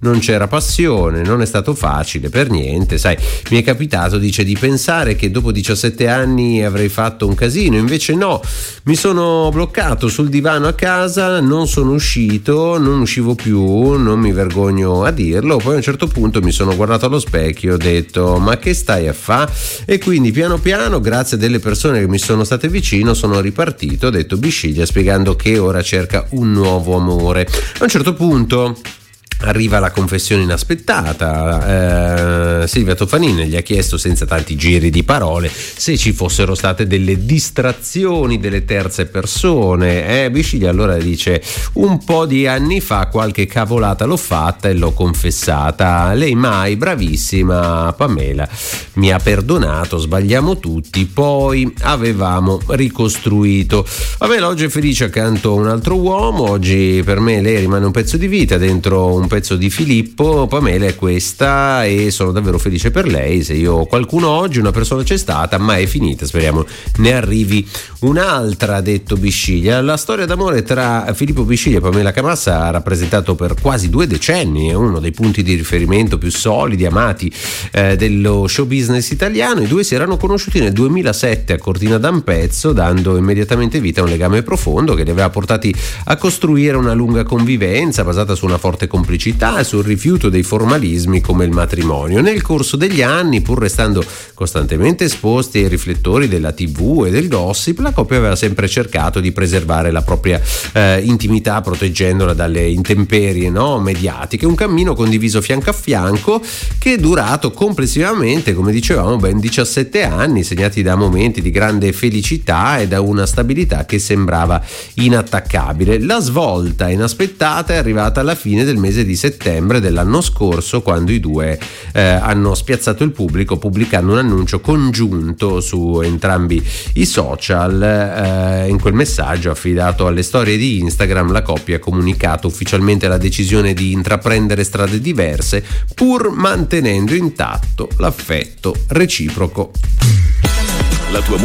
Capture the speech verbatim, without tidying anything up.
non c'era passione, non è stato facile per niente, sai, mi è capitato, dice, di pensare che dopo diciassette anni avrei fatto un casino, invece no, mi sono bloccato sul divano a casa, non sono uscito, non uscivo più, non mi vergogno a dirlo, poi a un certo punto mi sono guardato allo specchio e ho detto ma che stai a fa? E quindi piano piano, grazie a delle persone che mi sono state vicino, sono ripartito, ho detto Bisciglia, spiegando che ora cerca un nuovo amore. A un certo punto arriva la confessione inaspettata, eh, Silvia Toffanin gli ha chiesto senza tanti giri di parole se ci fossero state delle distrazioni delle terze persone. eh, Bisciglia allora dice un po' di anni fa qualche cavolata l'ho fatta e l'ho confessata, lei mai, bravissima Pamela, mi ha perdonato, sbagliamo tutti, poi avevamo ricostruito. Pamela oggi è felice accanto a un altro uomo, oggi per me lei rimane un pezzo di vita dentro un pezzo di Filippo, Pamela è questa e sono davvero felice per lei. Se io ho qualcuno oggi, una persona c'è stata, ma è finita, speriamo ne arrivi un'altra, ha detto Bisciglia. La storia d'amore tra Filippo Bisciglia e Pamela Camassa ha rappresentato per quasi due decenni, è uno dei punti di riferimento più solidi, amati eh, dello show business italiano. I due si erano conosciuti nel duemilasette a Cortina d'Ampezzo, dando immediatamente vita a un legame profondo che li aveva portati a costruire una lunga convivenza basata su una forte complicità e sul rifiuto dei formalismi come il matrimonio. Nel corso degli anni, pur restando costantemente esposti ai riflettori della tivù e del gossip, la coppia aveva sempre cercato di preservare la propria eh, intimità, proteggendola dalle intemperie, no, mediatiche, un cammino condiviso fianco a fianco che è durato complessivamente, come dicevamo, ben diciassette anni, segnati da momenti di grande felicità e da una stabilità che sembrava inattaccabile. La svolta inaspettata è arrivata alla fine del mese di settembre dell'anno scorso, quando i due eh, hanno spiazzato il pubblico pubblicando un annuncio congiunto su entrambi i social. Eh, in quel messaggio affidato alle storie di Instagram, la coppia ha comunicato ufficialmente la decisione di intraprendere strade diverse, pur mantenendo intatto l'affetto reciproco. La tua